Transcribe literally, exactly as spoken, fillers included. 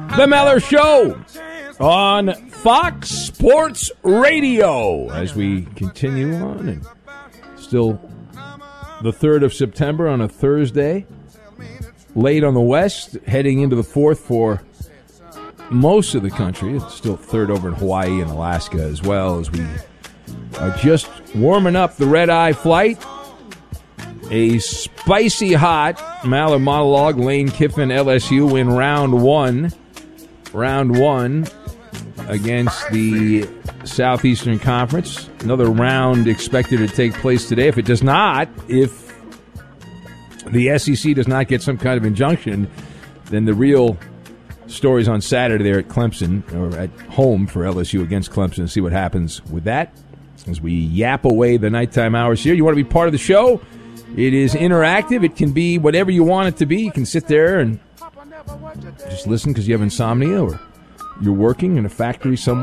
The Meller Show on Fox Sports Radio as we continue on, and still the third of September on a Thursday, late on the west, heading into the fourth for most of the country. It's still third over in Hawaii and Alaska as well, as we are just warming up the red-eye flight. A spicy hot Maller monologue. Lane Kiffin, L S U win round one. Round one against the Southeastern Conference. Another round expected to take place today. If it does not, if the S E C does not get some kind of injunction, then the real story's on Saturday there at Clemson, or at home for L S U against Clemson, and see what happens with that as we yap away the nighttime hours here. You want to be part of the show? It is interactive. It can be whatever you want it to be. You can sit there and just listen because you have insomnia, or you're working in a factory somewhere.